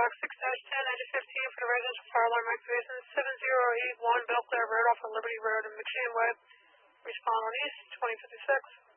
box 6-10, engine 15 for the residential fire alarm activation 7081 Belle Claire Road off of Liberty Road in McShane Way. Respond on east, 2056.